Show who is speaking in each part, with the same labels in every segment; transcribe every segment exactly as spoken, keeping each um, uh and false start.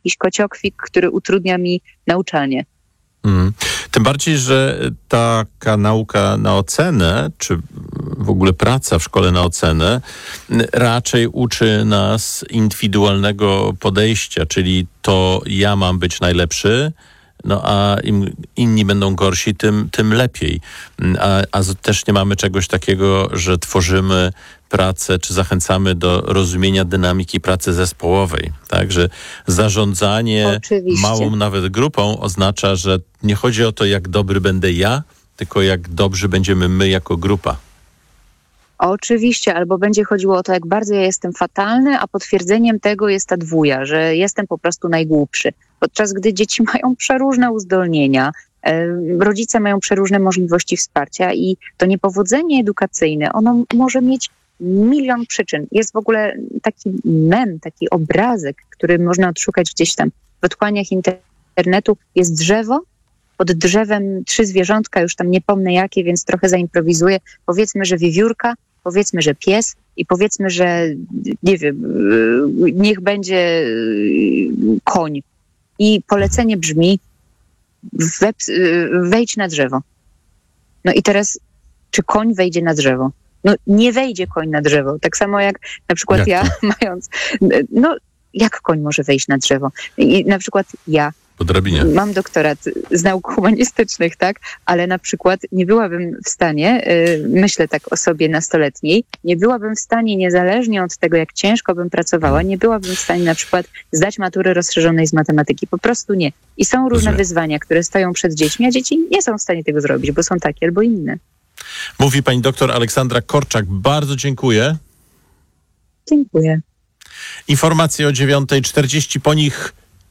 Speaker 1: jakiś kociokwik, który utrudnia mi nauczanie.
Speaker 2: Mm. Tym bardziej, że taka nauka na ocenę, czy w ogóle praca w szkole na ocenę, raczej uczy nas indywidualnego podejścia, czyli to ja mam być najlepszy, no a im inni będą gorsi, tym, tym lepiej. A, a też nie mamy czegoś takiego, że tworzymy pracę, czy zachęcamy do rozumienia dynamiki pracy zespołowej. Także zarządzanie
Speaker 1: Oczywiście.
Speaker 2: małą nawet grupą oznacza, że nie chodzi o to, jak dobry będę ja, tylko jak dobrzy będziemy my jako grupa.
Speaker 1: Oczywiście, albo będzie chodziło o to, jak bardzo ja jestem fatalny, a potwierdzeniem tego jest ta dwuja, że jestem po prostu najgłupszy. Podczas gdy dzieci mają przeróżne uzdolnienia, e, rodzice mają przeróżne możliwości wsparcia i to niepowodzenie edukacyjne, ono może mieć milion przyczyn. Jest w ogóle taki mem, taki obrazek, który można odszukać gdzieś tam w otchłaniach internetu. Jest drzewo, pod drzewem trzy zwierzątka, już tam nie pomnę jakie, więc trochę zaimprowizuję. Powiedzmy, że wiewiórka, powiedzmy, że pies i powiedzmy, że nie wiem, niech będzie koń. I polecenie brzmi wejdź na drzewo. No i teraz, czy koń wejdzie na drzewo? No nie wejdzie koń na drzewo. Tak samo jak na przykład jak ja, mając... No jak koń może wejść na drzewo? I na przykład ja
Speaker 2: po drabinie.
Speaker 1: Mam doktorat z nauk humanistycznych, tak, ale na przykład nie byłabym w stanie, yy, myślę tak o sobie nastoletniej, nie byłabym w stanie, niezależnie od tego, jak ciężko bym pracowała, nie byłabym w stanie na przykład zdać matury rozszerzonej z matematyki. Po prostu nie. I są różne
Speaker 2: Rozumiem.
Speaker 1: wyzwania, które stoją przed dziećmi, a dzieci nie są w stanie tego zrobić, bo są takie albo inne.
Speaker 2: Mówi pani doktor Aleksandra Korczak. Bardzo dziękuję.
Speaker 1: Dziękuję.
Speaker 2: Informacje o dziewiąta czterdzieści, po nich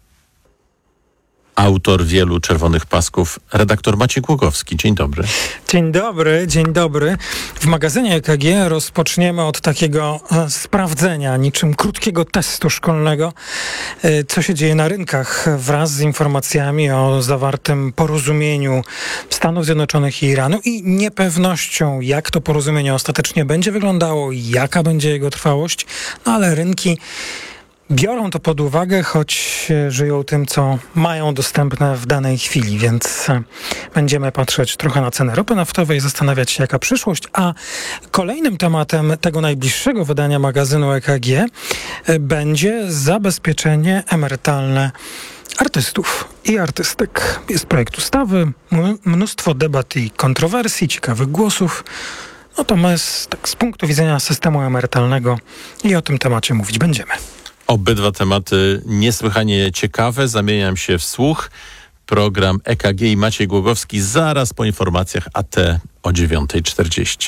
Speaker 2: autor wielu czerwonych pasków, redaktor Maciej Głogowski. Dzień dobry.
Speaker 3: Dzień dobry, dzień dobry. W magazynie E K G rozpoczniemy od takiego e, sprawdzenia, niczym krótkiego testu szkolnego, e, co się dzieje na rynkach wraz z informacjami o zawartym porozumieniu Stanów Zjednoczonych i Iranu i niepewnością, jak to porozumienie ostatecznie będzie wyglądało, jaka będzie jego trwałość, no ale rynki biorą to pod uwagę, choć żyją tym, co mają dostępne w danej chwili, więc będziemy patrzeć trochę na cenę ropy naftowej, zastanawiać się, jaka przyszłość, a kolejnym tematem tego najbliższego wydania magazynu E K G będzie zabezpieczenie emerytalne artystów i artystek. Jest projekt ustawy, mnóstwo debat i kontrowersji, ciekawych głosów. Natomiast tak, z punktu widzenia systemu emerytalnego i o tym temacie mówić będziemy.
Speaker 2: Obydwa tematy niesłychanie ciekawe. Zamieniam się w słuch. Program E K G i Maciej Głogowski zaraz po informacjach A T o dziewiąta czterdzieści.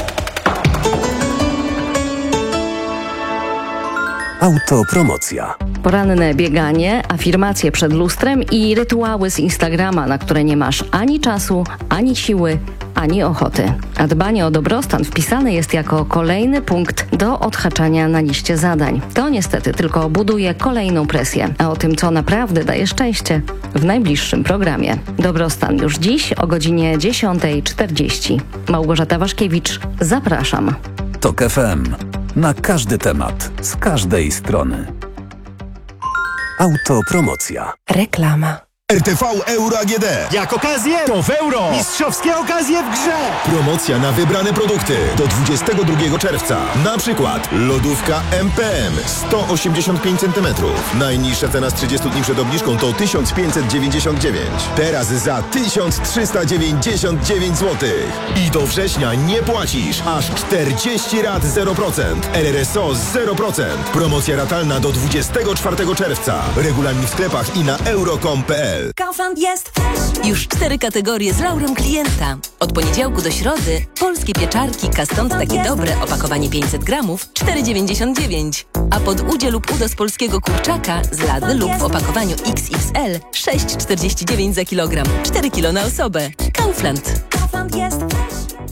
Speaker 4: Autopromocja.
Speaker 5: Poranne bieganie, afirmacje przed lustrem i rytuały z Instagrama, na które nie masz ani czasu, ani siły, ani ochoty. A dbanie o dobrostan wpisane jest jako kolejny punkt do odhaczania na liście zadań. To niestety tylko buduje kolejną presję. A o tym, co naprawdę daje szczęście, w najbliższym programie. Dobrostan już dziś o godzinie dziesiąta czterdzieści. Małgorzata Waszkiewicz, zapraszam.
Speaker 4: Tok F M. Na każdy temat, z każdej strony. Autopromocja.
Speaker 6: Reklama.
Speaker 7: R T V Euro A G D.
Speaker 8: Jak okazję, to w euro. Mistrzowskie okazje w grze.
Speaker 7: Promocja na wybrane produkty do dwudziestego drugiego czerwca. Na przykład lodówka M P M sto osiemdziesiąt pięć centymetrów. Najniższa cena z trzydziestu dni przed obniżką to tysiąc pięćset dziewięćdziesiąt dziewięć. Teraz za tysiąc trzysta dziewięćdziesiąt dziewięć złotych. I do września nie płacisz. Aż czterdzieści rat zero procent. R R S O zero procent. Promocja ratalna do dwudziestego czwartego czerwca. Regulamin w sklepach i na euro kropka com kropka p l.
Speaker 6: Kaufland jest już cztery kategorie z laurem klienta. Od poniedziałku do środy polskie pieczarki Kastant takie dobre, opakowanie pięćset gramów, cztery dziewięćdziesiąt dziewięć. A pod udzie lub udo z polskiego kurczaka z lady lub w opakowaniu X X L sześć czterdzieści dziewięć za kilogram, cztery kilo na osobę. Kaufland. Kaufland jest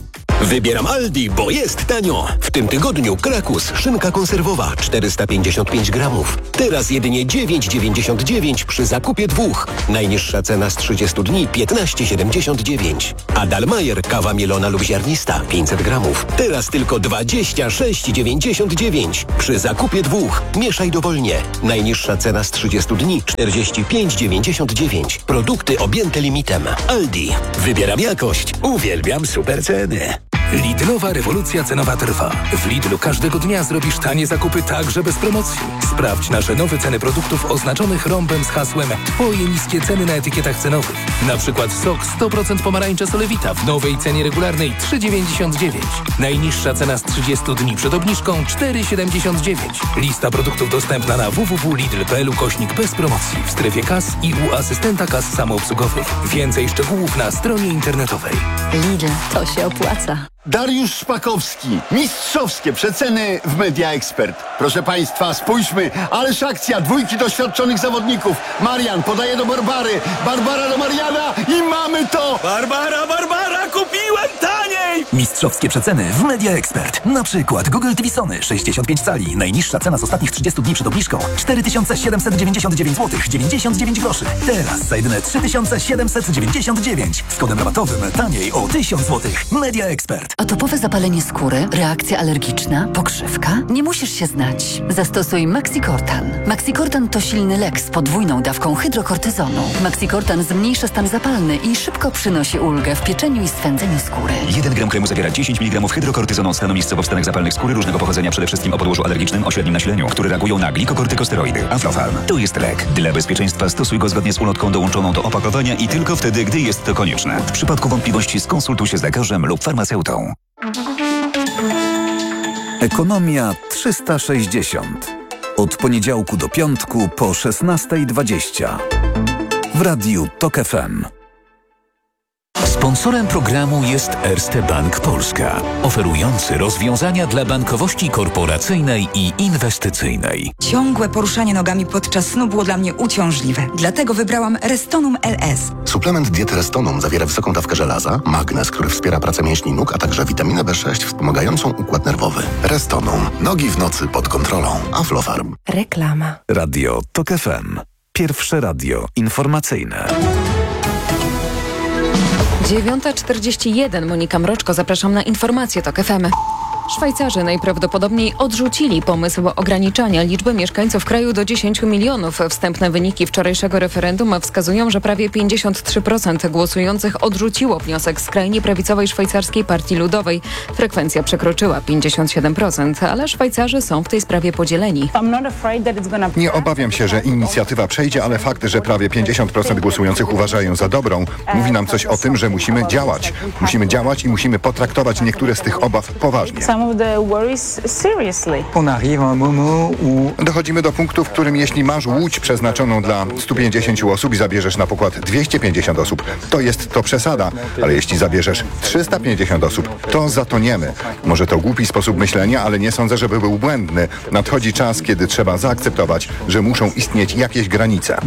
Speaker 9: Wybieram Aldi, bo jest tanio. W tym tygodniu Krakus, szynka konserwowa czterysta pięćdziesiąt pięć gramów. Teraz jedynie dziewięć dziewięćdziesiąt dziewięć przy zakupie dwóch. Najniższa cena z trzydziestu dni piętnaście siedemdziesiąt dziewięć. A Dalmajer, kawa mielona lub ziarnista pięćset gramów. Teraz tylko dwadzieścia sześć dziewięćdziesiąt dziewięć. Przy zakupie dwóch. Mieszaj dowolnie. Najniższa cena z trzydziestu dni czterdzieści pięć dziewięćdziesiąt dziewięć. Produkty objęte limitem. Aldi. Wybieram jakość. Uwielbiam super ceny.
Speaker 10: Lidlowa rewolucja cenowa trwa. W Lidlu każdego dnia zrobisz tanie zakupy także bez promocji. Sprawdź nasze nowe ceny produktów oznaczonych rąbem z hasłem Twoje niskie ceny na etykietach cenowych. Na przykład sok sto procent pomarańcza Solewita w nowej cenie regularnej trzy dziewięćdziesiąt dziewięć. Najniższa cena z trzydziestu dni przed obniżką cztery siedemdziesiąt dziewięć. Lista produktów dostępna na w w w kropka lidl kropka p l ukośnik bez promocji w strefie kas i u asystenta kas samoobsługowych. Więcej szczegółów na stronie internetowej.
Speaker 5: Lidl, to się opłaca.
Speaker 11: Dariusz Szpakowski. Mistrzowskie przeceny w Media Expert. Proszę Państwa, spójrzmy. Ależ akcja. Dwójki doświadczonych zawodników. Marian podaje do Barbary. Barbara do Mariana i mamy to!
Speaker 8: Barbara, Barbara, kupiłem taniej!
Speaker 12: Mistrzowskie przeceny w Media Expert. Na przykład Google T V Sony sześćdziesiąt pięć cali. Najniższa cena z ostatnich trzydziestu dni przed obniżką cztery tysiące siedemset dziewięćdziesiąt dziewięć złotych dziewięćdziesiąt dziewięć groszy. Teraz za jedyne trzy tysiące siedemset dziewięćdziesiąt dziewięć. Z kodem rabatowym taniej o tysiąc złotych. Media Expert.
Speaker 13: Atopowe zapalenie skóry, reakcja alergiczna, pokrzywka? Nie musisz się znać. Zastosuj Maxicortan. Maxicortan to silny lek z podwójną dawką hydrokortyzonu. Maxicortan zmniejsza stan zapalny i szybko przynosi ulgę w pieczeniu i swędzeniu skóry.
Speaker 14: jeden gram kremu zawiera dziesięć miligramów hydrokortyzonu od stanu miejscowo w stanach zapalnych skóry różnego pochodzenia, przede wszystkim o podłożu alergicznym o średnim nasileniu, które reagują na glikokortykosteroidy. Aflofarm. To jest lek. Dla bezpieczeństwa stosuj go zgodnie z ulotką dołączoną do opakowania i tylko wtedy, gdy jest to konieczne. W przypadku wątpliwości skonsultuj się z lekarzem lub farmaceutą.
Speaker 4: Ekonomia trzysta sześćdziesiąt. Od poniedziałku do piątku po szesnasta dwadzieścia. W Radiu Tok F M.
Speaker 15: Sponsorem programu jest Erste Bank Polska, oferujący rozwiązania dla bankowości korporacyjnej i inwestycyjnej.
Speaker 16: Ciągłe poruszanie nogami podczas snu było dla mnie uciążliwe. Dlatego wybrałam Restonum L S.
Speaker 17: Suplement diety Restonum zawiera wysoką dawkę żelaza, magnez, który wspiera pracę mięśni nóg, a także witaminę B sześć wspomagającą układ nerwowy. Restonum. Nogi w nocy pod kontrolą. Aflofarm.
Speaker 13: Reklama.
Speaker 4: Radio Tok F M. Pierwsze radio informacyjne.
Speaker 18: dziewiąta czterdzieści jeden. Monika Mroczko, zapraszam na informacje Tok F M. Szwajcarzy najprawdopodobniej odrzucili pomysł ograniczania liczby mieszkańców kraju do dziesięciu milionów. Wstępne wyniki wczorajszego referendum wskazują, że prawie pięćdziesiąt trzy procent głosujących odrzuciło wniosek skrajnie prawicowej szwajcarskiej Partii Ludowej. Frekwencja przekroczyła pięćdziesiąt siedem procent, ale Szwajcarzy są w tej sprawie podzieleni.
Speaker 19: Nie obawiam się, że inicjatywa przejdzie, ale fakt, że prawie pięćdziesiąt procent głosujących uważa ją za dobrą, mówi nam coś o tym, że musimy działać. Musimy działać i musimy potraktować niektóre z tych obaw poważnie. Dochodzimy do punktu, w którym jeśli masz łódź przeznaczoną dla stu pięćdziesięciu osób i zabierzesz na pokład dwieście pięćdziesiąt osób, to jest to przesada. Ale jeśli zabierzesz trzysta pięćdziesiąt osób, to zatoniemy. Może to głupi sposób myślenia, ale nie sądzę, żeby był błędny. Nadchodzi czas, kiedy trzeba zaakceptować, że muszą istnieć jakieś granice.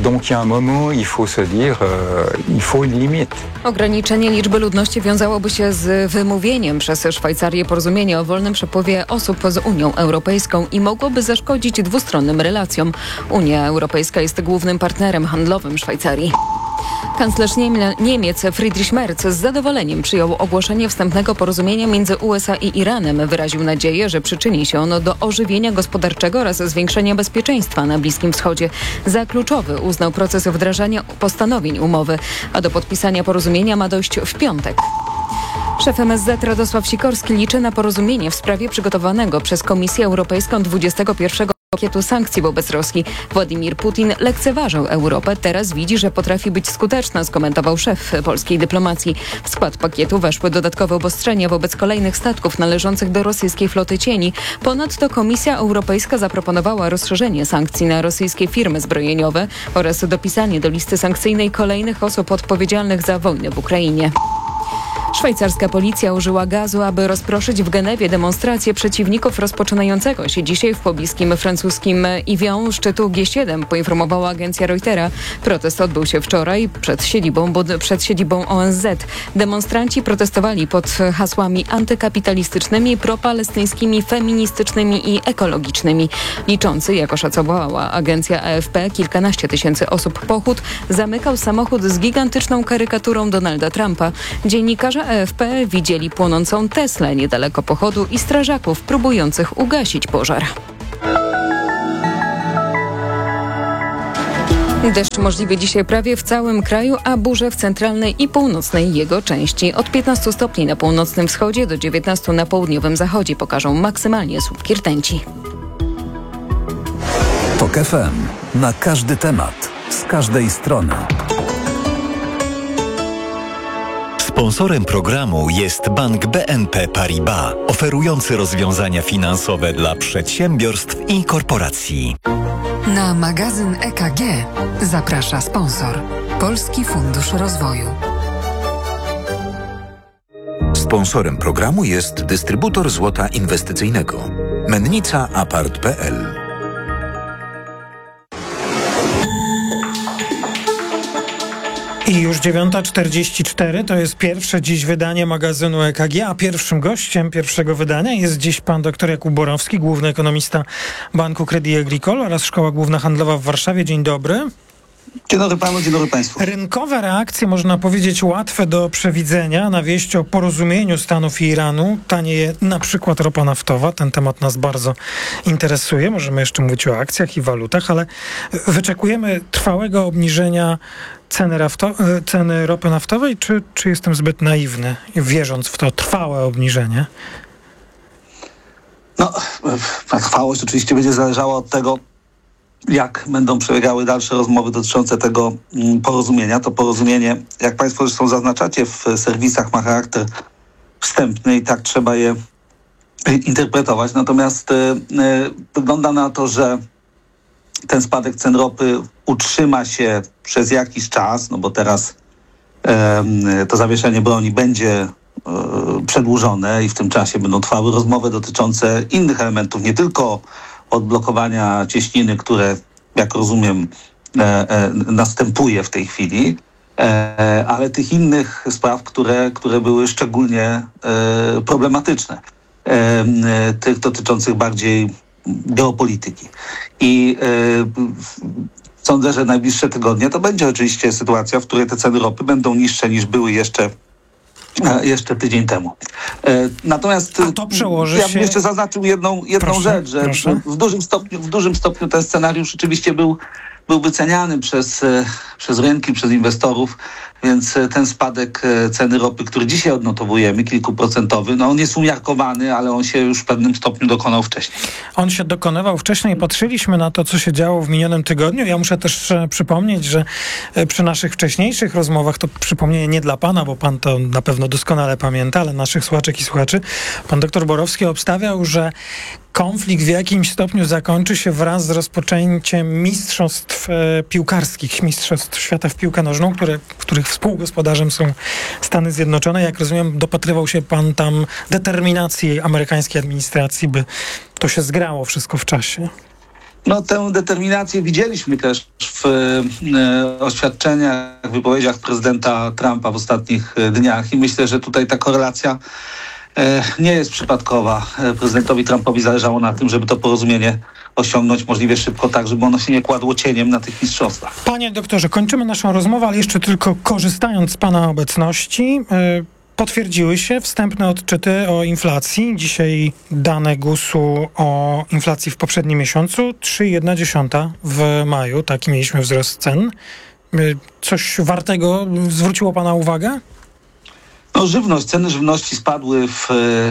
Speaker 18: Ograniczenie liczby ludności wiązałoby się z wymówieniem przez Szwajcarię porozumienia o wolnym przepływie osób z Unią Europejską i mogłoby zaszkodzić dwustronnym relacjom. Unia Europejska jest głównym partnerem handlowym Szwajcarii. Kanclerz Niemiec Friedrich Merz z zadowoleniem przyjął ogłoszenie wstępnego porozumienia między U S A i Iranem. Wyraził nadzieję, że przyczyni się ono do ożywienia gospodarczego oraz zwiększenia bezpieczeństwa na Bliskim Wschodzie. Za kluczowy uznał proces wdrażania postanowień umowy, a do podpisania porozumienia ma dojść w piątek. Szef M S Z Radosław Sikorski liczy na porozumienie w sprawie przygotowanego przez Komisję Europejską dwudziestego pierwszego pakietu sankcji wobec Rosji. Władimir Putin lekceważył Europę, teraz widzi, że potrafi być skuteczna, skomentował szef polskiej dyplomacji. W skład pakietu weszły dodatkowe obostrzenia wobec kolejnych statków należących do rosyjskiej floty cieni. Ponadto Komisja Europejska zaproponowała rozszerzenie sankcji na rosyjskie firmy zbrojeniowe oraz dopisanie do listy sankcyjnej kolejnych osób odpowiedzialnych za wojnę w Ukrainie. Szwajcarska policja użyła gazu, aby rozproszyć w Genewie demonstracje przeciwników rozpoczynającego się dzisiaj w pobliskim francuskim Evian szczytu G siedem, poinformowała agencja Reutera. Protest odbył się wczoraj przed siedzibą, przed siedzibą O N Z. Demonstranci protestowali pod hasłami antykapitalistycznymi, propalestyńskimi, feministycznymi i ekologicznymi. Liczący, jak oszacowała agencja A F P, kilkanaście tysięcy osób pochód zamykał samochód z gigantyczną karykaturą Donalda Trumpa. Dziennikarze A F P widzieli płonącą Teslę niedaleko pochodu i strażaków próbujących ugasić pożar. Deszcz możliwy dzisiaj prawie w całym kraju, a burze w centralnej i północnej jego części. Od piętnastu stopni na północnym wschodzie do dziewiętnastu na południowym zachodzie pokażą maksymalnie słupki rtęci.
Speaker 4: TOK F M. Na każdy temat. Z każdej strony.
Speaker 20: Sponsorem programu jest Bank B N P Paribas, oferujący rozwiązania finansowe dla przedsiębiorstw i korporacji.
Speaker 21: Na magazyn E K G zaprasza sponsor Polski Fundusz Rozwoju.
Speaker 15: Sponsorem programu jest dystrybutor złota inwestycyjnego Mennica Apart kropka p l.
Speaker 3: I już dziewiąta czterdzieści cztery to jest pierwsze dziś wydanie magazynu E K G, a pierwszym gościem pierwszego wydania jest dziś pan dr Jakub Borowski, główny ekonomista Banku Crédit Agricole oraz Szkoła Główna Handlowa w Warszawie. Dzień dobry.
Speaker 22: Dzień dobry panu, dzień dobry państwu.
Speaker 3: Rynkowe reakcje, można powiedzieć, łatwe do przewidzenia na wieść o porozumieniu Stanów i Iranu. Tanieje na przykład ropa naftowa. Ten temat nas bardzo interesuje. Możemy jeszcze mówić o akcjach i walutach, ale wyczekujemy trwałego obniżenia ceny, rafto, ceny ropy naftowej, czy, czy jestem zbyt naiwny, wierząc w to trwałe obniżenie?
Speaker 22: No, trwałość oczywiście będzie zależała od tego, jak będą przebiegały dalsze rozmowy dotyczące tego porozumienia. To porozumienie, jak państwo zresztą zaznaczacie w serwisach, ma charakter wstępny i tak trzeba je interpretować. Natomiast y, y, wygląda na to, że ten spadek cen ropy utrzyma się przez jakiś czas, no bo teraz y, to zawieszenie broni będzie y, przedłużone i w tym czasie będą trwały rozmowy dotyczące innych elementów, nie tylko odblokowania cieśniny, które, jak rozumiem, e, e, następuje w tej chwili, e, ale tych innych spraw, które, które były szczególnie e, problematyczne, e, tych dotyczących bardziej geopolityki. I e, sądzę, że najbliższe tygodnie to będzie oczywiście sytuacja, w której te ceny ropy będą niższe niż były jeszcze jeszcze tydzień temu. Natomiast
Speaker 3: A to przełoży
Speaker 22: ja bym
Speaker 3: się...
Speaker 22: jeszcze zaznaczył jedną, jedną
Speaker 3: proszę,
Speaker 22: rzecz, że
Speaker 3: proszę.
Speaker 22: w dużym stopniu, w dużym stopniu ten scenariusz rzeczywiście był, był wyceniany przez, przez rynki, przez inwestorów, więc ten spadek ceny ropy, który dzisiaj odnotowujemy, kilkuprocentowy, no on jest umiarkowany, ale on się już w pewnym stopniu dokonał wcześniej.
Speaker 3: On się dokonywał wcześniej. Patrzyliśmy na to, co się działo w minionym tygodniu. Ja muszę też e, przypomnieć, że e, przy naszych wcześniejszych rozmowach, to przypomnienie nie dla pana, bo pan to na pewno doskonale pamięta, ale naszych słuchaczek i słuchaczy, pan doktor Borowski obstawiał, że konflikt w jakimś stopniu zakończy się wraz z rozpoczęciem mistrzostw e, piłkarskich, mistrzostw świata w piłkę nożną, które, których współgospodarzem są Stany Zjednoczone. Jak rozumiem, dopatrywał się pan tam determinacji amerykańskiej administracji, by to się zgrało wszystko w czasie.
Speaker 22: No tę determinację widzieliśmy też w e, oświadczeniach, wypowiedziach prezydenta Trumpa w ostatnich e, dniach i myślę, że tutaj ta korelacja e, nie jest przypadkowa. E, prezydentowi Trumpowi zależało na tym, żeby to porozumienie osiągnąć możliwie szybko, tak żeby ono się nie kładło cieniem na tych mistrzostwach.
Speaker 3: Panie doktorze, kończymy naszą rozmowę, ale jeszcze tylko korzystając z pana obecności, e, potwierdziły się wstępne odczyty o inflacji. Dzisiaj dane gusu o inflacji w poprzednim miesiącu. trzy przecinek jedna dziesiąta w maju. Taki mieliśmy wzrost cen. Coś wartego zwróciło pana uwagę?
Speaker 22: No, żywność, ceny żywności spadły w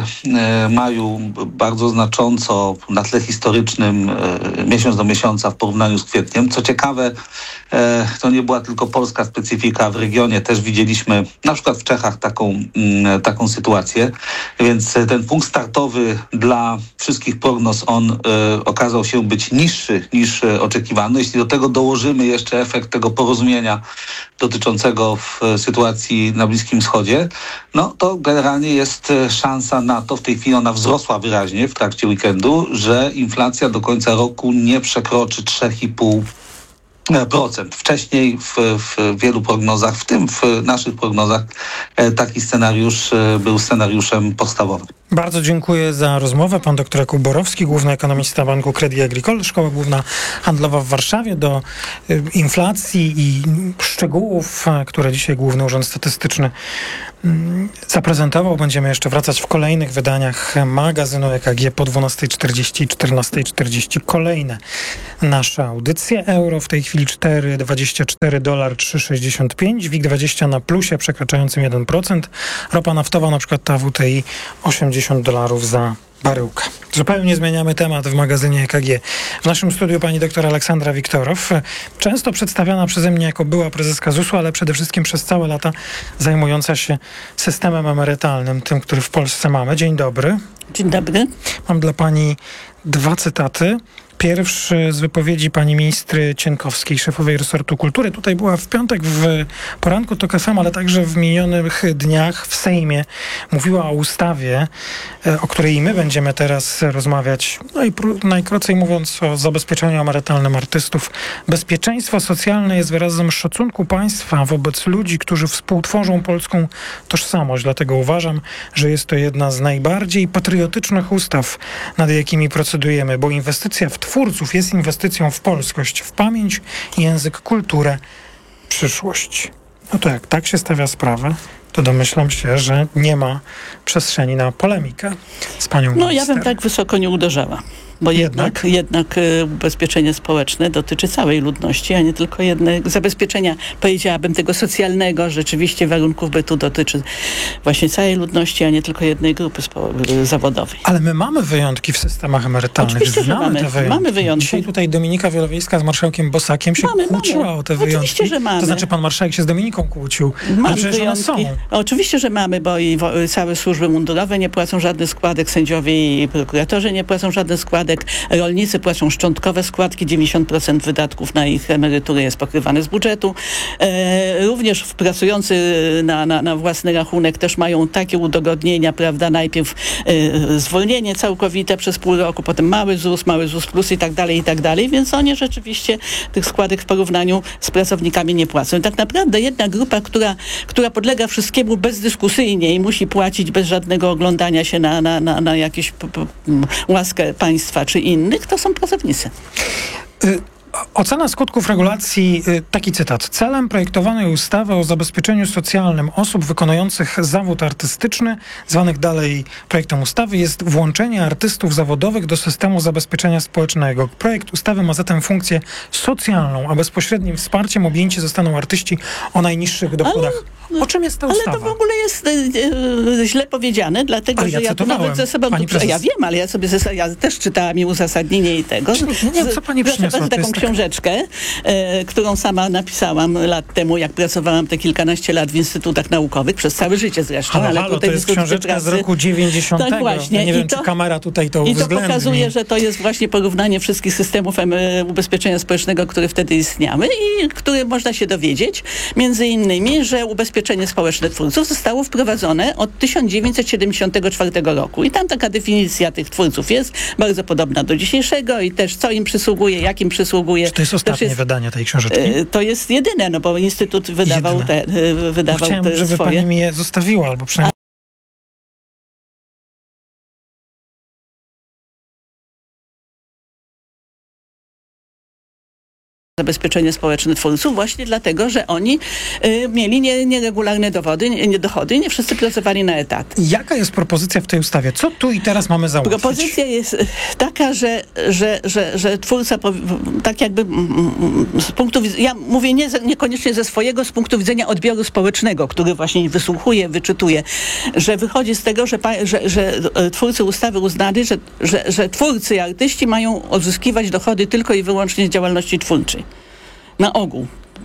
Speaker 22: e, maju bardzo znacząco na tle historycznym, e, miesiąc do miesiąca w porównaniu z kwietniem. Co ciekawe, e, to nie była tylko polska specyfika. W regionie też widzieliśmy na przykład w Czechach taką, m, taką sytuację. Więc ten punkt startowy dla wszystkich prognoz, on e, okazał się być niższy niż e, oczekiwano. Jeśli do tego dołożymy jeszcze efekt tego porozumienia dotyczącego w sytuacji na Bliskim Wschodzie, no to generalnie jest szansa na to, w tej chwili ona wzrosła wyraźnie w trakcie weekendu, że inflacja do końca roku nie przekroczy trzy i pół procent. Wcześniej w, w wielu prognozach, w tym w naszych prognozach, taki scenariusz był scenariuszem podstawowym.
Speaker 3: Bardzo dziękuję za rozmowę. Pan doktor Jakub Borowski, główny ekonomista Banku Crédit Agricole, Szkoła Główna Handlowa w Warszawie. Do y, inflacji i szczegółów, które dzisiaj Główny Urząd Statystyczny y, zaprezentował. Będziemy jeszcze wracać w kolejnych wydaniach magazynu E K G po dwunastej czterdzieści i czternastej czterdzieści. Kolejne nasze audycje. Euro w tej chwili cztery dwadzieścia cztery, dolar trzy sześćdziesiąt pięć, WIG dwadzieścia na plusie przekraczającym jeden procent. Ropa naftowa, na przykład ta W T I, osiemdziesiąt dolarów za baryłkę. Zupełnie zmieniamy temat w magazynie E K G. W naszym studiu pani doktor Aleksandra Wiktorow, często przedstawiana przeze mnie jako była prezeska Z U S u, ale przede wszystkim przez całe lata zajmująca się systemem emerytalnym, tym, który w Polsce mamy. Dzień dobry.
Speaker 1: Dzień dobry.
Speaker 3: Mam dla pani dwa cytaty. Pierwszy z wypowiedzi pani ministry Cienkowskiej, szefowej resortu kultury. Tutaj była w piątek w poranku TOK F M, ale także w minionych dniach w Sejmie. Mówiła o ustawie, o której i my będziemy teraz rozmawiać. No i najkrócej mówiąc o zabezpieczeniu emerytalnym artystów. Bezpieczeństwo socjalne jest wyrazem szacunku państwa wobec ludzi, którzy współtworzą polską tożsamość. Dlatego uważam, że jest to jedna z najbardziej patriotycznych ustaw, nad jakimi procedujemy, bo inwestycja w twórców jest inwestycją w polskość, w pamięć, język, kulturę, przyszłość. No to jak tak się stawia sprawę, to domyślam się, że nie ma przestrzeni na polemikę z panią minister.
Speaker 1: No ja bym tak wysoko nie uderzała. Bo jednak, jednak ubezpieczenie społeczne dotyczy całej ludności, a nie tylko jednego zabezpieczenia, powiedziałabym, tego socjalnego, rzeczywiście warunków bytu dotyczy właśnie całej ludności, a nie tylko jednej grupy spo- zawodowej.
Speaker 3: Ale my mamy wyjątki w systemach emerytalnych.
Speaker 1: Oczywiście, że mamy.
Speaker 3: Te wyjątki.
Speaker 1: Mamy wyjątki.
Speaker 3: Dzisiaj tutaj Dominika Wielowiejska z marszałkiem Bosakiem się
Speaker 1: mamy,
Speaker 3: kłóciła
Speaker 1: mamy.
Speaker 3: o te
Speaker 1: Oczywiście,
Speaker 3: wyjątki.
Speaker 1: że mamy.
Speaker 3: To znaczy pan marszałek się z Dominiką kłócił.
Speaker 1: Mamy
Speaker 3: ale przecież
Speaker 1: wyjątki.
Speaker 3: one są.
Speaker 1: Oczywiście, że mamy, bo i wo- całe służby mundurowe nie płacą żadnych składek, sędziowie i prokuratorzy nie płacą żadnych składek, rolnicy płacą szczątkowe składki, dziewięćdziesiąt procent wydatków na ich emerytury jest pokrywane z budżetu. E, również pracujący na, na, na własny rachunek też mają takie udogodnienia, prawda, najpierw e, zwolnienie całkowite przez pół roku, potem mały Z U S, mały Z U S plus i tak dalej, i tak dalej, więc oni rzeczywiście tych składek w porównaniu z pracownikami nie płacą. I tak naprawdę jedna grupa, która, która podlega wszystkiemu bezdyskusyjnie i musi płacić bez żadnego oglądania się na, na, na, na jakąś p- p- łaskę państwa czy innych, to są pracownicy.
Speaker 3: Y- Ocena skutków regulacji, taki cytat. Celem projektowanej ustawy o zabezpieczeniu socjalnym osób wykonujących zawód artystyczny, zwanych dalej projektem ustawy, jest włączenie artystów zawodowych do systemu zabezpieczenia społecznego. Projekt ustawy ma zatem funkcję socjalną, a bezpośrednim wsparciem objęci zostaną artyści o najniższych dochodach. Ale, o czym jest ta ustawa?
Speaker 1: Ale to w ogóle jest e, e, źle powiedziane, dlatego,
Speaker 3: ale
Speaker 1: że
Speaker 3: ja
Speaker 1: ja tu nawet ze sobą...
Speaker 3: Pani prezes...
Speaker 1: Ja wiem, ale ja sobie ze, ja też czytałam i uzasadnienie i tego.
Speaker 3: Nie wiem, co pani przyniosła.
Speaker 1: Taką książeczkę, e, którą sama napisałam lat temu, jak pracowałam te kilkanaście lat w instytutach naukowych, przez całe życie zresztą.
Speaker 3: Halo,
Speaker 1: ale
Speaker 3: halo,
Speaker 1: tutaj
Speaker 3: to jest książeczka pracy, z roku dziewięćdziesiątego.
Speaker 1: Tak właśnie.
Speaker 3: Ja nie
Speaker 1: I
Speaker 3: wiem,
Speaker 1: to,
Speaker 3: czy kamera tutaj to uwzględni.
Speaker 1: I to pokazuje, że to jest właśnie porównanie wszystkich systemów em, ubezpieczenia społecznego, które wtedy istniały i które można się dowiedzieć, między innymi, że ubezpieczenie społeczne twórców zostało wprowadzone od tysiąc dziewięćset siedemdziesiątego czwartego roku. I tam taka definicja tych twórców jest bardzo podobna do dzisiejszego i też co im przysługuje, jak im przysługuje.
Speaker 3: Czy to jest ostatnie jest, wydanie tej książeczki?
Speaker 1: To jest jedyne, no bo Instytut wydawał
Speaker 3: jedyne.
Speaker 1: te, wydawał
Speaker 3: Chciałem,
Speaker 1: te
Speaker 3: żeby
Speaker 1: swoje.
Speaker 3: pani mi je zostawiła, albo przynajmniej
Speaker 1: zabezpieczenie społeczne twórców właśnie dlatego, że oni y, mieli nie, nieregularne dowody, nie, nie dochody, nie wszyscy pracowali na etat.
Speaker 3: Jaka jest propozycja w tej ustawie? Co tu i teraz mamy załatwić?
Speaker 1: Propozycja jest taka, że, że, że, że twórca tak jakby z punktu widzenia, ja mówię nie, niekoniecznie ze swojego, z punktu widzenia odbioru społecznego, który właśnie wysłuchuje, wyczytuje, że wychodzi z tego, że, że, że twórcy ustawy uznali, że, że, że twórcy i artyści mają odzyskiwać dochody tylko i wyłącznie z działalności twórczej. Na ogół.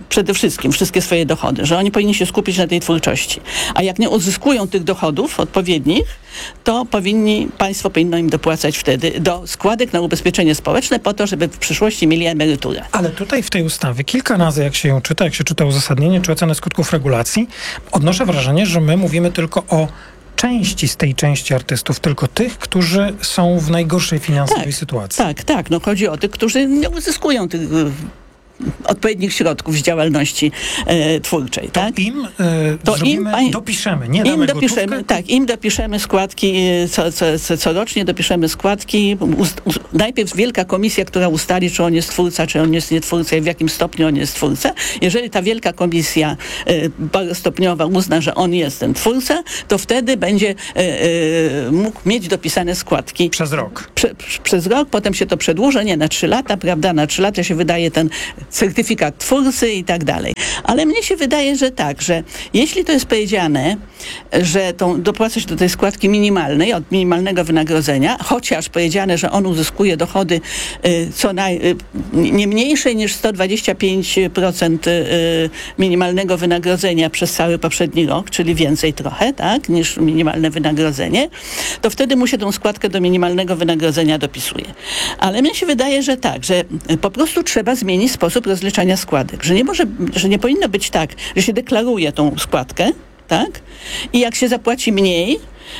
Speaker 1: przede wszystkim wszystkie swoje dochody, że oni powinni się skupić na tej twórczości. A jak nie uzyskują tych dochodów odpowiednich, to powinni, państwo powinno im dopłacać wtedy do składek na ubezpieczenie społeczne po to, żeby w przyszłości mieli emeryturę.
Speaker 3: Ale tutaj w tej ustawie kilka razy, jak się ją czyta, jak się czyta uzasadnienie czy ocenę skutków regulacji, odnoszę wrażenie, że my mówimy tylko o części z tej części artystów, tylko tych, którzy są w najgorszej finansowej
Speaker 1: tak,
Speaker 3: sytuacji.
Speaker 1: Tak, tak. No chodzi o tych, którzy nie uzyskują tych odpowiednich środków z działalności e, twórczej,
Speaker 3: to
Speaker 1: tak?
Speaker 3: Im, e,
Speaker 1: to
Speaker 3: im pań... dopiszemy, nie
Speaker 1: im
Speaker 3: damy
Speaker 1: dopiszemy,
Speaker 3: gotówkę.
Speaker 1: tak, im dopiszemy składki co, co, co, corocznie, dopiszemy składki. Ust, ust, najpierw wielka komisja, która ustali, czy on jest twórca, czy on jest nie twórca i w jakim stopniu on jest twórca. Jeżeli ta wielka komisja e, parostopniowa uzna, że on jest ten twórca, to wtedy będzie e, e, mógł mieć dopisane składki.
Speaker 3: Przez rok.
Speaker 1: Prze, przez rok, potem się to przedłuża, nie na trzy lata, prawda? Na trzy lata się wydaje ten certyfikat twórcy i tak dalej. Ale mnie się wydaje, że tak, że jeśli to jest powiedziane, że tą dopłaca się do tej składki minimalnej, od minimalnego wynagrodzenia, chociaż powiedziane, że on uzyskuje dochody y, co naj, y, nie mniejsze niż sto dwadzieścia pięć procent y, minimalnego wynagrodzenia przez cały poprzedni rok, czyli więcej trochę, tak, niż minimalne wynagrodzenie, to wtedy mu się tą składkę do minimalnego wynagrodzenia dopisuje. Ale mnie się wydaje, że tak, że po prostu trzeba zmienić sposób rozliczania składek, że nie może, że nie powinno być tak, że się deklaruje tą składkę, tak? I jak się zapłaci mniej,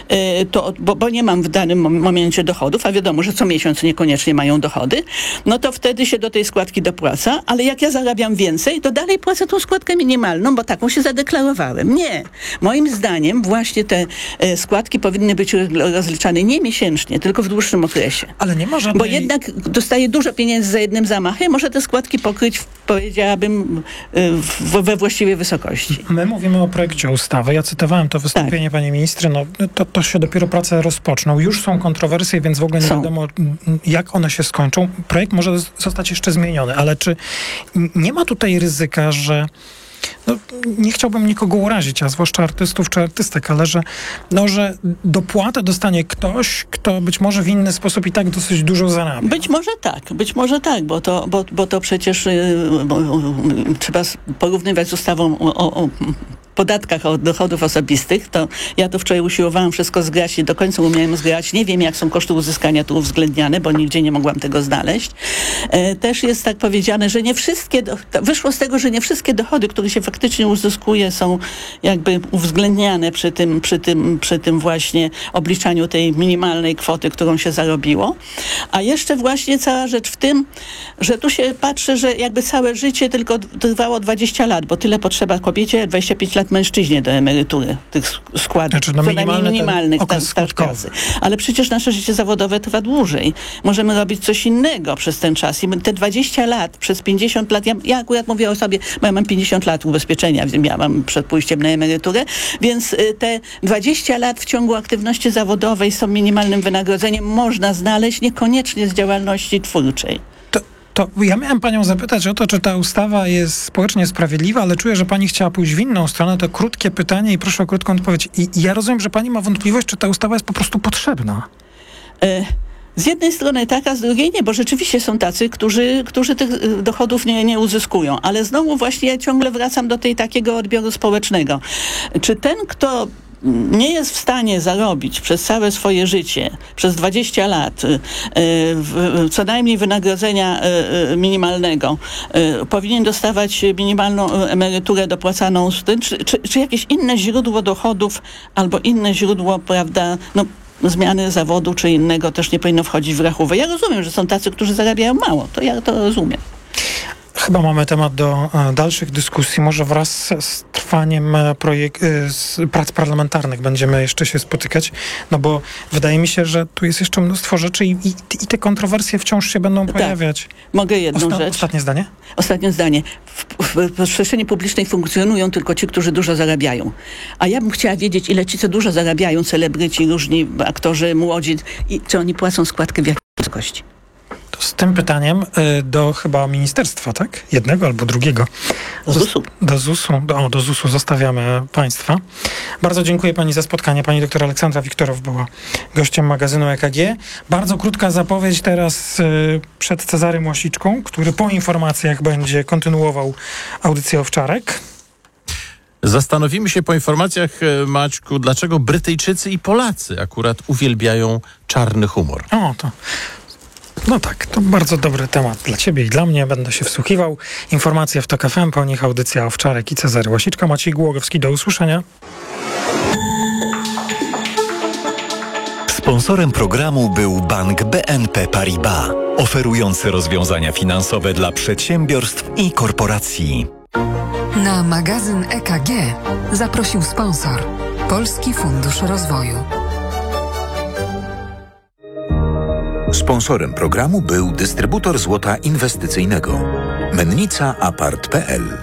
Speaker 1: to, bo, bo nie mam w danym momencie dochodów, a wiadomo, że co miesiąc niekoniecznie mają dochody, no to wtedy się do tej składki dopłaca, ale jak ja zarabiam więcej, to dalej płacę tą składkę minimalną, bo taką się zadeklarowałem. Nie. Moim zdaniem właśnie te e, składki powinny być rozliczane nie miesięcznie, tylko w dłuższym okresie.
Speaker 3: Ale nie ma żadnej...
Speaker 1: Bo jednak dostaję dużo pieniędzy za jednym zamachem, może te składki pokryć, powiedziałabym, w, we właściwej wysokości.
Speaker 3: My mówimy o projekcie ustawy. Ja cytowałem to wystąpienie tak. pani ministry. No, to, to się dopiero prace rozpoczną. Już są kontrowersje, więc w ogóle nie są. wiadomo, jak one się skończą. Projekt może zostać jeszcze zmieniony, ale czy nie ma tutaj ryzyka, że no, nie chciałbym nikogo urazić, a zwłaszcza artystów czy artystek, ale że, no, że dopłatę dostanie ktoś, kto być może w inny sposób i tak dosyć dużo zarabia.
Speaker 1: Być może tak, być może tak, bo to, bo, bo to przecież yy, bo, yy, trzeba porównywać z ustawą o, o, o podatkach od dochodów osobistych, to ja to wczoraj usiłowałam wszystko zgrać i do końca umiałem zgrać. Nie wiem, jak są koszty uzyskania tu uwzględniane, bo nigdzie nie mogłam tego znaleźć. E, też jest tak powiedziane, że nie wszystkie, do, wyszło z tego, że nie wszystkie dochody, które się faktycznie uzyskuje, są jakby uwzględniane przy tym, przy tym, przy tym właśnie obliczaniu tej minimalnej kwoty, którą się zarobiło. A jeszcze właśnie cała rzecz w tym, że tu się patrzy, że jakby całe życie tylko trwało dwadzieścia lat, bo tyle potrzeba kobiecie, dwadzieścia pięć lat mężczyźnie do emerytury, tych składek,
Speaker 3: znaczy, no,
Speaker 1: co najmniej minimalnych
Speaker 3: czasy.
Speaker 1: Ale przecież nasze życie zawodowe trwa dłużej. Możemy robić coś innego przez ten czas. I te dwadzieścia lat, przez pięćdziesiąt lat, ja, ja akurat mówię o sobie, bo ja mam pięćdziesiąt lat ubezpieczenia, miałam przed pójściem na emeryturę, więc te dwadzieścia lat w ciągu aktywności zawodowej z minimalnym wynagrodzeniem można znaleźć niekoniecznie z działalności twórczej.
Speaker 3: To ja miałem panią zapytać o to, czy ta ustawa jest społecznie sprawiedliwa, ale czuję, że pani chciała pójść w inną stronę. To krótkie pytanie i proszę o krótką odpowiedź. I, i ja rozumiem, że pani ma wątpliwość, czy ta ustawa jest po prostu potrzebna.
Speaker 1: E- Z jednej strony tak, a z drugiej nie, bo rzeczywiście są tacy, którzy, którzy tych dochodów nie, nie uzyskują. Ale znowu właśnie ja ciągle wracam do tej takiego odbioru społecznego. Czy ten, kto nie jest w stanie zarobić przez całe swoje życie, przez dwadzieścia lat, co najmniej wynagrodzenia minimalnego, powinien dostawać minimalną emeryturę dopłacaną, czy, czy, czy jakieś inne źródło dochodów, albo inne źródło, prawda, no, zmiany zawodu czy innego też nie powinno wchodzić w rachubę. Ja rozumiem, że są tacy, którzy zarabiają mało. To ja to rozumiem.
Speaker 3: Chyba mamy temat do e, dalszych dyskusji. Może wraz z, z trwaniem projek- e, z prac parlamentarnych będziemy jeszcze się spotykać, no bo wydaje mi się, że tu jest jeszcze mnóstwo rzeczy i, i, i te kontrowersje wciąż się będą tak. pojawiać.
Speaker 1: Mogę jedną
Speaker 3: Osta-
Speaker 1: rzecz.
Speaker 3: Ostatnie zdanie?
Speaker 1: Ostatnie zdanie. W, w, w przestrzeni publicznej funkcjonują tylko ci, którzy dużo zarabiają. A ja bym chciała wiedzieć, ile ci, co dużo zarabiają, celebryci, różni aktorzy, młodzi, i czy oni płacą składkę w jakiej wysokości.
Speaker 3: z tym pytaniem y, do chyba ministerstwa, tak? Jednego albo drugiego.
Speaker 1: Do zusu.
Speaker 3: Do zusu, do, o, do zusu zostawiamy państwa. Bardzo dziękuję pani za spotkanie. Pani doktor Aleksandra Wiktorow była gościem magazynu E K G. Bardzo krótka zapowiedź teraz y, przed Cezarym Łasiczką, który po informacjach będzie kontynuował audycję Owczarek.
Speaker 2: Zastanowimy się po informacjach, Maćku, dlaczego Brytyjczycy i Polacy akurat uwielbiają czarny humor.
Speaker 3: O, to... No tak, to bardzo dobry temat dla ciebie i dla mnie. Będę się wsłuchiwał. Informacje w TOK F M, po nich audycja Owczarek i Cezary Łasiczka. Maciej Głogowski, do usłyszenia.
Speaker 20: Sponsorem programu był bank B N P Paribas, oferujący rozwiązania finansowe dla przedsiębiorstw i korporacji.
Speaker 21: Na magazyn E K G zaprosił sponsor Polski Fundusz Rozwoju.
Speaker 15: Sponsorem programu był dystrybutor złota inwestycyjnego Mennica Apart kropka p l.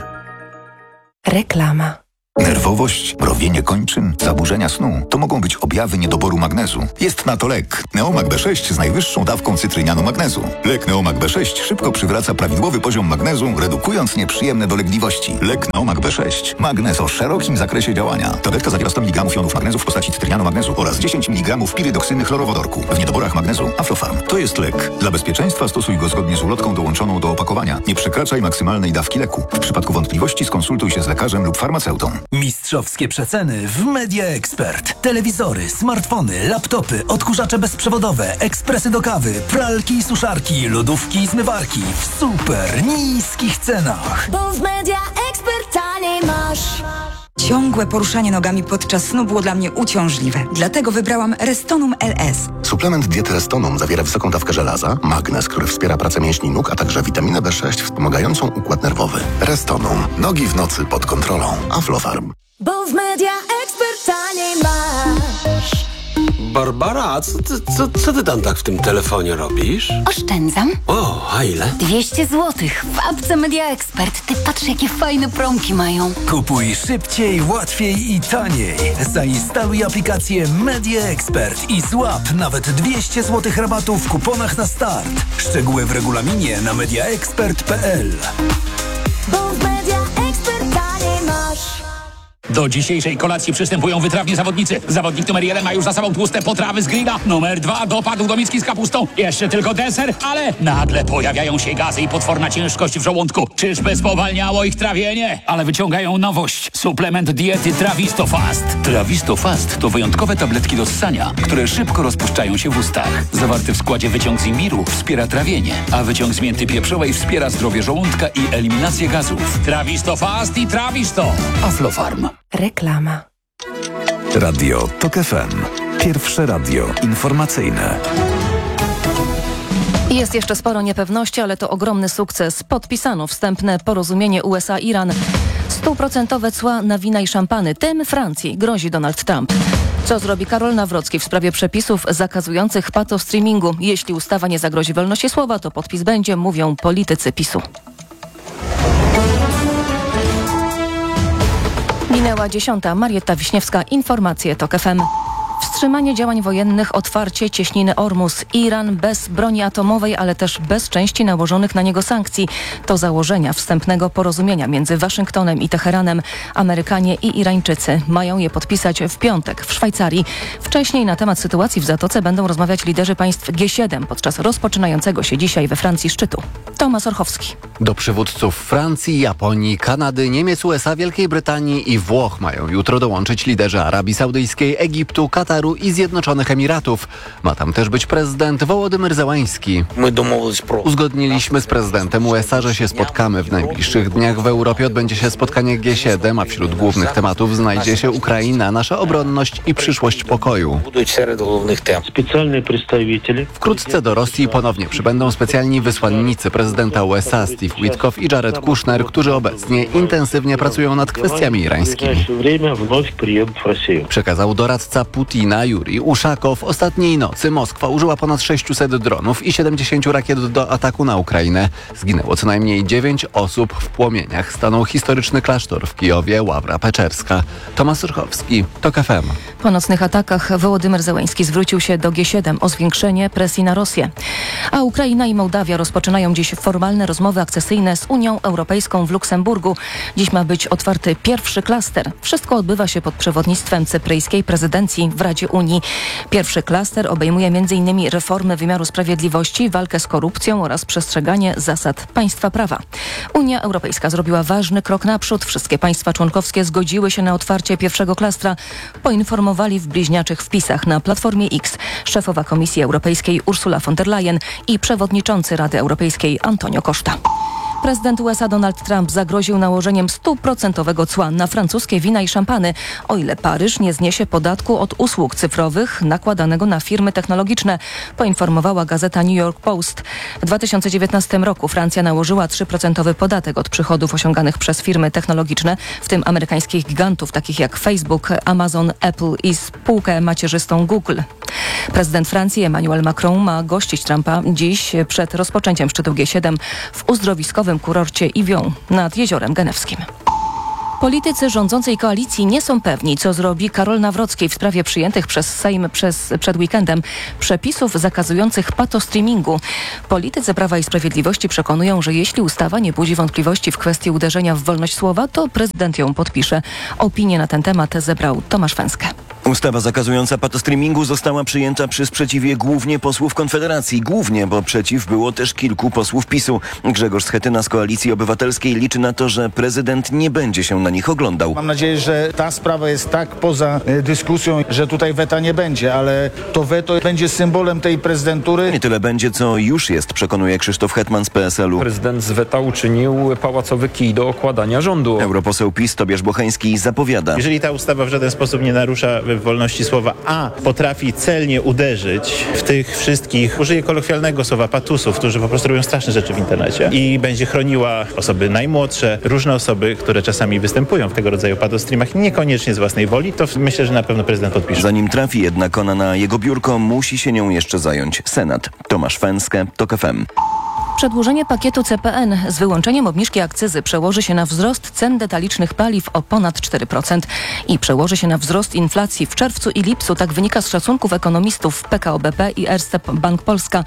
Speaker 21: Reklama.
Speaker 12: Nerwowość, mrowienie kończyn, zaburzenia snu to mogą być objawy niedoboru magnezu. Jest na to lek Neomag B sześć z najwyższą dawką cytrynianu magnezu. Lek Neomag B sześć szybko przywraca prawidłowy poziom magnezu, redukując nieprzyjemne dolegliwości. Lek Neomag B sześć. Magnez o szerokim zakresie działania. Tabletka zawiera sto miligramów jonów magnezu w postaci cytrynianu magnezu oraz dziesięć miligramów pirydoksyny chlorowodorku. W niedoborach magnezu Aflofarm. To jest lek. Dla bezpieczeństwa stosuj go zgodnie z ulotką dołączoną do opakowania. Nie przekraczaj maksymalnej dawki leku. W przypadku wątpliwości skonsultuj się z lekarzem lub farmaceutą. Mistrzowskie przeceny w Media Expert. Telewizory, smartfony, laptopy, odkurzacze bezprzewodowe, ekspresy do kawy, pralki i suszarki, lodówki i zmywarki w super niskich cenach.
Speaker 7: Bo w Media Expert taniej masz.
Speaker 16: Ciągłe poruszanie nogami podczas snu było dla mnie uciążliwe. Dlatego wybrałam Restonum L S.
Speaker 17: Suplement diety Restonum zawiera wysoką dawkę żelaza, magnez, który wspiera pracę mięśni nóg, a także witaminę B sześć wspomagającą układ nerwowy. Restonum. Nogi w nocy pod kontrolą. Aflofarm.
Speaker 7: Bo w Media Expert taniej masz.
Speaker 23: Barbara, a co ty, co, co ty tam tak w tym telefonie robisz?
Speaker 13: Oszczędzam.
Speaker 23: O, a ile?
Speaker 13: dwieście złotych w apce Media Expert. Ty patrz, jakie fajne promki mają.
Speaker 12: Kupuj szybciej, łatwiej i taniej. Zainstaluj aplikację Media Expert i złap nawet dwieście złotych rabatu w kuponach na start. Szczegóły w regulaminie na mediaexpert kropka p l.
Speaker 7: Bo w Media Expert taniej masz.
Speaker 24: Do dzisiejszej kolacji przystępują wytrawni zawodnicy. Zawodnik numer jeden ma już za sobą tłuste potrawy z grilla. Numer dwa dopadł do miski z kapustą. Jeszcze tylko deser, ale nagle pojawiają się gazy i potworna ciężkość w żołądku. Czyżby spowalniało ich trawienie? Ale wyciągają nowość. Suplement diety Trawisto Fast. Trawisto Fast to wyjątkowe tabletki do ssania, które szybko rozpuszczają się w ustach. Zawarty w składzie wyciąg z imbiru wspiera trawienie, a wyciąg z mięty pieprzowej wspiera zdrowie żołądka i eliminację gazów. Trawisto Fast i Trawisto. Aflofarm.
Speaker 21: Reklama.
Speaker 4: Radio TOK F M. Pierwsze radio informacyjne.
Speaker 5: Jest jeszcze sporo niepewności, ale to ogromny sukces. Podpisano wstępne porozumienie U S A-Iran. Stuprocentowe cła na wina i szampany. Tym Francji grozi Donald Trump. Co zrobi Karol Nawrocki w sprawie przepisów zakazujących patostreamingu? Jeśli ustawa nie zagrozi wolności słowa, to podpis będzie, mówią politycy PiSu. Minęła dziesiąta. Marietta Wiśniewska. Informacje TOK F M. Wstrzymanie działań wojennych, otwarcie cieśniny Ormus. Iran bez broni atomowej, ale też bez części nałożonych na niego sankcji. To założenia wstępnego porozumienia między Waszyngtonem i Teheranem. Amerykanie i Irańczycy mają je podpisać w piątek w Szwajcarii. Wcześniej na temat sytuacji w Zatoce będą rozmawiać liderzy państw G siedem podczas rozpoczynającego się dzisiaj we Francji szczytu. Tomasz Orchowski.
Speaker 25: Do przywódców Francji, Japonii, Kanady, Niemiec, U S A, Wielkiej Brytanii i Włoch mają jutro dołączyć liderzy Arabii Saudyjskiej, Egiptu, Kataru i Zjednoczonych Emiratów. Ma tam też być prezydent Wołodymyr Zełański. Uzgodniliśmy z prezydentem U S A, że się spotkamy. W najbliższych dniach w Europie odbędzie się spotkanie G siedem, a wśród głównych tematów znajdzie się Ukraina, nasza obronność i przyszłość pokoju. Wkrótce do Rosji ponownie przybędą specjalni wysłannicy prezydenta U S A Steve Witkoff i Jared Kushner, którzy obecnie intensywnie pracują nad kwestiami irańskimi. Przekazał doradca Putina Ukraina Jurij Uszakow. Ostatniej nocy Moskwa użyła ponad sześćset dronów i siedemdziesiąt rakiet do ataku na Ukrainę. Zginęło co najmniej dziewięć osób. W płomieniach stanął historyczny klasztor w Kijowie, Ławra Peczerska. Tomasz Rychowski, TOK F M.
Speaker 6: Po nocnych atakach Wołodymyr Zełenski zwrócił się do G siedem o zwiększenie presji na Rosję. A Ukraina i Mołdawia rozpoczynają dziś formalne rozmowy akcesyjne z Unią Europejską w Luksemburgu. Dziś ma być otwarty pierwszy klaster. Wszystko odbywa się pod przewodnictwem cypryjskiej prezydencji w Radzie Unii. Pierwszy klaster obejmuje m in reformy wymiaru sprawiedliwości, walkę z korupcją oraz przestrzeganie zasad państwa prawa. Unia Europejska zrobiła ważny krok naprzód. Wszystkie państwa członkowskie zgodziły się na otwarcie pierwszego klastra. Poinformowali w bliźniaczych wpisach na Platformie X szefowa Komisji Europejskiej Ursula von der Leyen i przewodniczący Rady Europejskiej Antonio Costa. Prezydent U S A Donald Trump zagroził nałożeniem stuprocentowego cła na francuskie wina i szampany, o ile Paryż nie zniesie podatku od usług cyfrowych nakładanego na firmy technologiczne, poinformowała gazeta New York Post. W dwa tysiące dziewiętnastym roku Francja nałożyła trzyprocentowy podatek od przychodów osiąganych przez firmy technologiczne, w tym amerykańskich gigantów takich jak Facebook, Amazon, Apple i spółkę macierzystą Google. Prezydent Francji Emmanuel Macron ma gościć Trumpa dziś przed rozpoczęciem szczytu G siedem w uzdrowiskowym kurorcie Yvon nad Jeziorem Genewskim. Politycy rządzącej koalicji nie są pewni, co zrobi Karol Nawrocki w sprawie przyjętych przez Sejm przez, przed weekendem przepisów zakazujących patostreamingu. Politycy Prawa i Sprawiedliwości przekonują, że jeśli ustawa nie budzi wątpliwości w kwestii uderzenia w wolność słowa, to prezydent ją podpisze. Opinię na ten temat zebrał Tomasz Węskę.
Speaker 8: Ustawa zakazująca patostreamingu została przyjęta przy sprzeciwie głównie posłów Konfederacji. Głównie, bo przeciw było też kilku posłów PiSu. Grzegorz Schetyna z Koalicji Obywatelskiej liczy na to, że prezydent nie będzie się na nich oglądał.
Speaker 9: Mam nadzieję, że ta sprawa jest tak poza y, dyskusją, że tutaj weta nie będzie, ale to weto będzie symbolem tej prezydentury.
Speaker 8: Nie tyle będzie, co już jest, przekonuje Krzysztof Hetman z P S L u.
Speaker 10: Prezydent z weta uczynił pałacowy kij do okładania rządu.
Speaker 8: Europoseł PiS Tobiasz Bocheński zapowiada.
Speaker 11: Jeżeli ta ustawa w żaden sposób nie narusza wolności słowa, a potrafi celnie uderzyć w tych wszystkich, użyję kolokwialnego słowa, patusów, którzy po prostu robią straszne rzeczy w internecie i będzie chroniła osoby najmłodsze, różne osoby, które czasami występują w tego rodzaju patostreamach, niekoniecznie z własnej woli, to myślę, że na pewno prezydent podpisze.
Speaker 8: Zanim trafi jednak ona na jego biurko, musi się nią jeszcze zająć Senat. Tomasz Węskę, TOK F M.
Speaker 6: Przedłużenie pakietu C P N z wyłączeniem obniżki akcyzy przełoży się na wzrost cen detalicznych paliw o ponad cztery procent i przełoży się na wzrost inflacji w czerwcu i lipcu. Tak wynika z szacunków ekonomistów P K O B P i Erste Bank Polska.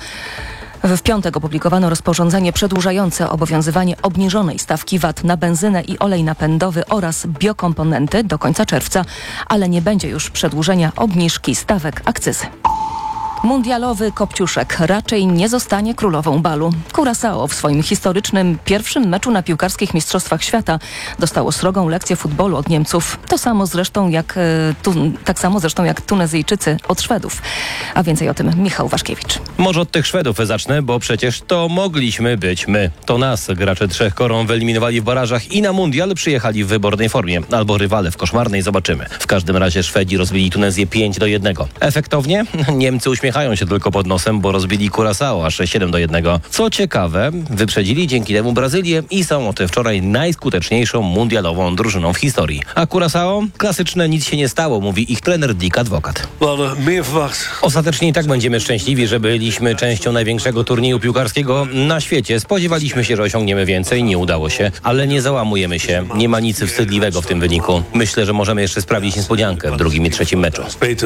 Speaker 6: W piątek opublikowano rozporządzenie przedłużające obowiązywanie obniżonej stawki V A T na benzynę i olej napędowy oraz biokomponenty do końca czerwca, ale nie będzie już przedłużenia obniżki stawek akcyzy. Mundialowy Kopciuszek raczej nie zostanie królową balu. Curaçao w swoim historycznym pierwszym meczu na piłkarskich Mistrzostwach Świata dostało srogą lekcję futbolu od Niemców. To samo zresztą jak, tu, tak samo zresztą jak Tunezyjczycy od Szwedów. A więcej o tym Michał Waszkiewicz.
Speaker 26: Może od tych Szwedów zacznę, bo przecież to mogliśmy być my. To nas gracze trzech koron wyeliminowali w barażach i na mundial przyjechali w wybornej formie. Albo rywale w koszmarnej, zobaczymy. W każdym razie Szwedzi rozbili Tunezję pięć do jednego. Efektownie? Niemcy uśmiechają się tylko pod nosem, bo rozbili Curaçao aż siedem do jednego. Co ciekawe, wyprzedzili dzięki temu Brazylię i są od wczoraj najskuteczniejszą mundialową drużyną w historii. A Curaçao? Klasyczne nic się nie stało, mówi ich trener Dick Adwokat. Ostatecznie i tak będziemy szczęśliwi, że byliśmy częścią największego turnieju piłkarskiego na świecie. Spodziewaliśmy się, że osiągniemy więcej, nie udało się, ale nie załamujemy się. Nie ma nic wstydliwego w tym wyniku. Myślę, że możemy jeszcze sprawić niespodziankę w drugim i trzecim meczu.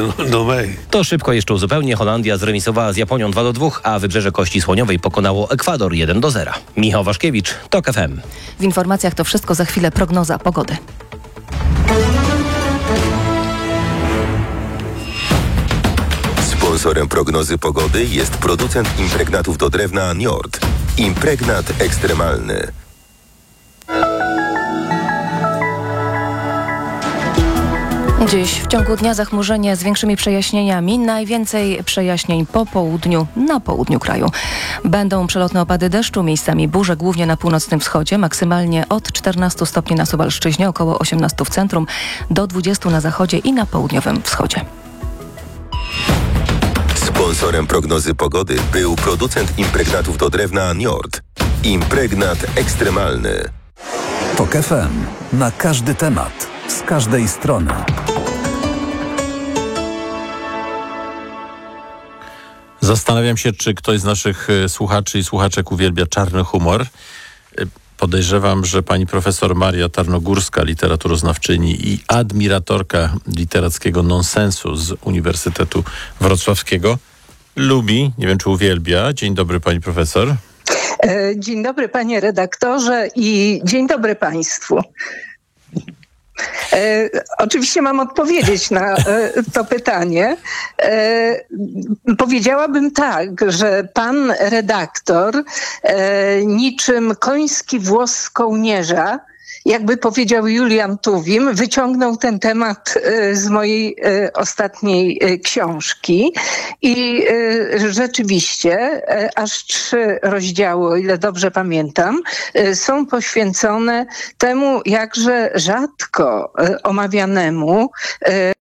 Speaker 26: To szybko jeszcze uzupełnię. Holandia zremisowała z Japonią dwa do dwóch, a Wybrzeże Kości Słoniowej pokonało Ekwador jeden do zera. Michał Waszkiewicz, TOK F M.
Speaker 6: W informacjach to wszystko, za chwilę prognoza pogody.
Speaker 27: Sponsorem prognozy pogody jest producent impregnatów do drewna Njord. Impregnat ekstremalny.
Speaker 6: Dziś w ciągu dnia zachmurzenie z większymi przejaśnieniami. Najwięcej przejaśnień po południu, na południu kraju. Będą przelotne opady deszczu, miejscami burze, głównie na północnym wschodzie. Maksymalnie od czternastu stopni na Suwalszczyźnie, około osiemnastu w centrum, do dwudziestu na zachodzie i na południowym wschodzie.
Speaker 27: Sponsorem prognozy pogody był producent impregnatów do drewna Njord. Impregnat ekstremalny.
Speaker 4: TOK F M. Na każdy temat. Z każdej strony.
Speaker 1: Zastanawiam się, czy ktoś z naszych słuchaczy i słuchaczek uwielbia czarny humor. Podejrzewam, że pani profesor Maria Tarnogórska, literaturoznawczyni i admiratorka literackiego nonsensu z Uniwersytetu Wrocławskiego, lubi, nie wiem czy uwielbia. Dzień dobry pani profesor.
Speaker 2: Dzień dobry panie redaktorze i dzień dobry państwu. E, oczywiście mam odpowiedzieć na e, to pytanie. E, powiedziałabym tak, że pan redaktor e, niczym koński włos z kołnierza, jakby powiedział Julian Tuwim, wyciągnął ten temat z mojej ostatniej książki i rzeczywiście aż trzy rozdziały, o ile dobrze pamiętam, są poświęcone temu jakże rzadko omawianemu